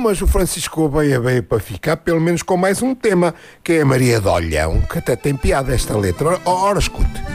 mas o Francisco Gouveia veio para ficar, pelo menos com mais um tema, que é a Maria de Olhão, que até tem piada esta letra. Ora, escute.